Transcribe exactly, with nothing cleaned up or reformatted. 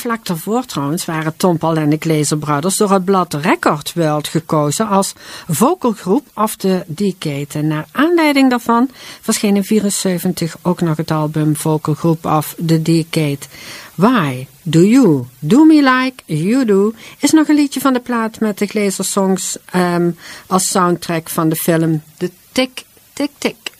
vlak daarvoor trouwens waren Tom Paul en de Glazer Brothers door het blad Record World gekozen als vocalgroep of the Decade. En naar aanleiding daarvan verscheen in vierenzeventig ook nog het album Vocal Group of the Decade. Why Do You Do Me Like You Do is nog een liedje van de plaat met de Glazer songs um, als soundtrack van de film The Tick, Tick, Tick.